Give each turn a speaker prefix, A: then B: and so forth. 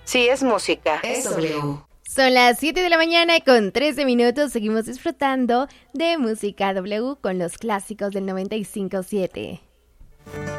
A: Si es música, es W.
B: Son las 7 de la mañana y con 13 minutos seguimos disfrutando de Música W con los clásicos del 95.7.